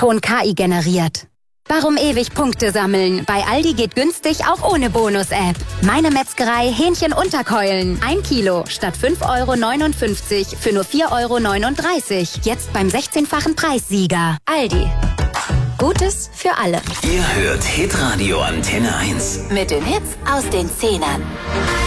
Ton KI generiert. Warum ewig Punkte sammeln? Bei Aldi geht günstig auch ohne Bonus-App. Meine Metzgerei Hähnchen-Unterkeulen. 1 Kilo statt 5,59 € für nur 4,39 €. Jetzt beim 16-fachen Preissieger. Aldi. Gutes für alle. Ihr hört Hitradio Antenne 1. Mit den Hits aus den 10ern.